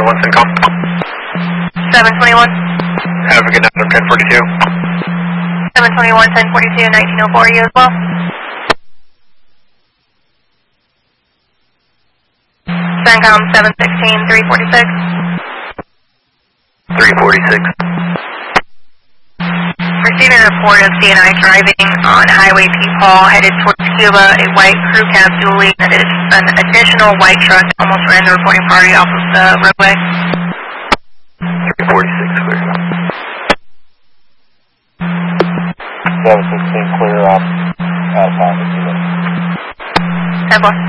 721 CENTCOM. 721. Have a good night, 1042. 721, 1042, 1904, you as well. CENTCOM 716, 346. 346. Receiving a report of CNI driving on Highway P. Paul headed towards Cuba, a white crew cab dually. That is an additional white truck almost ran the reporting party off of the roadway. 346, clear. 716, clear off. Out of time. 10-4.